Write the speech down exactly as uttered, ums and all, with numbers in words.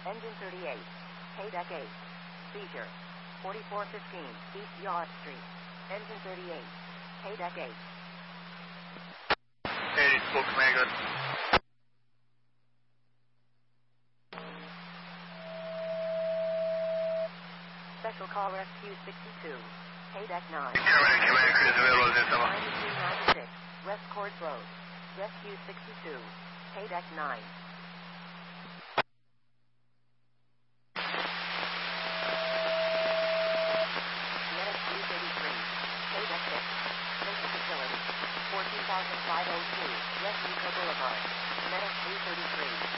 Engine thirty-eight. Haydeck eight. Seizure. forty-four fifteen East Yard Street. Engine thirty-eight. Haydeck eight. eighty, full command, good. Special call Rescue sixty-two. Haydeck nine. Command, command, cruise available at this time. ninety-two ninety-six. West Court Road. Rescue sixty-two. Haydeck nine. Medic three thirty-three. Haydeck six. Station facility. fourteen thousand five hundred two. West Utah Boulevard. Medic three thirty-three.